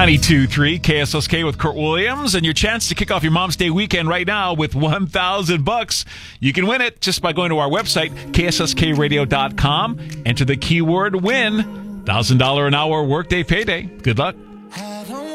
92.3 KSSK with Kurt Williams, and your chance to kick off your Mom's Day weekend right now with $1,000. You can win it just by going to our website, KSSKradio.com. Enter the keyword WIN. $1,000 an hour workday payday. Good luck.